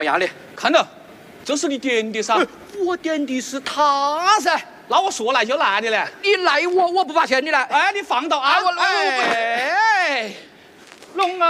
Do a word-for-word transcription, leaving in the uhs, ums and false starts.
不要的， 看到，这是你点的噻。 我点的是他噻。 那我说来就来的了。 你赖我，我不罚钱，你来。 哎，你放到啊！ 我我我哎，龙啊！